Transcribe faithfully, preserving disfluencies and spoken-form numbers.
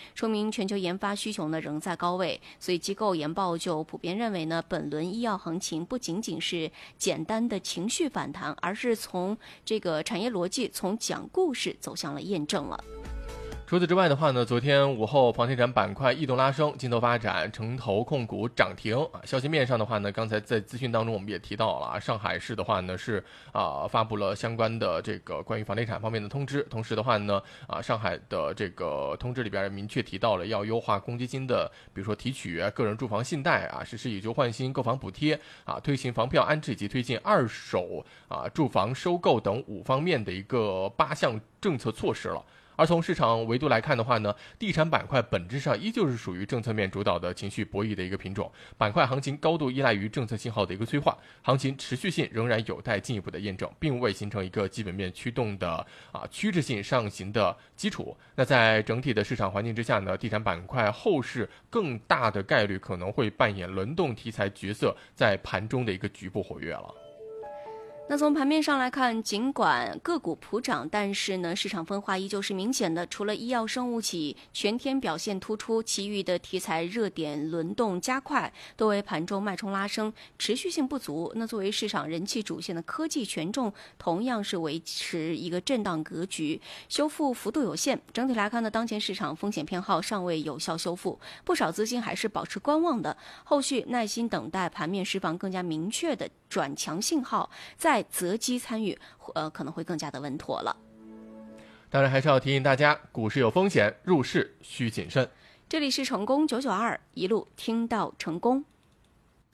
说明全球研发需求呢仍在高位。所以机构研报就普遍认为呢，本轮医药行情不仅仅是简单的情绪反弹，而是从这个产业逻辑、从讲故事走向了验证了。 除此之外的话呢，昨天午后房地产板块异动拉升，金投发展、城投控股涨停啊。消息面上的话呢，刚才在资讯当中我们也提到了，上海市的话呢是啊发布了相关的这个关于房地产方面的通知，同时的话呢啊上海的这个通知里边明确提到了要优化公积金的，比如说提取个人住房信贷啊，实施以旧换新购房补贴啊，推行房票安置以及推进二手啊住房收购等五方面的一个八项政策措施了。而从市场维度来看的话呢，地产板块本质上依旧是属于政策面主导的情绪博弈的一个品种，板块行情高度依赖于政策信号的一个催化，行情持续性仍然有待进一步的验证，并未形成一个基本面驱动的啊趋势性上行的基础。那在整体的市场环境之下呢，地产板块后市更大的概率可能会扮演轮动题材角色，在盘中的一个局部活跃了。 那从盘面上来看，尽管个股普涨，但是呢，市场分化依旧是明显的。除了医药生物企全天表现突出，其余的题材热点轮动加快，多为盘中脉冲拉升，持续性不足。那作为市场人气主线的科技权重，同样是维持一个震荡格局，修复幅度有限。整体来看呢，当前市场风险偏好尚未有效修复，不少资金还是保持观望的，后续耐心等待盘面释放更加明确的转强信号，再择机参与，呃，可能会更加的稳妥了。 当然还是要提醒大家，股市有风险，入市需谨慎。 这里是成功九九二，一路听到成功。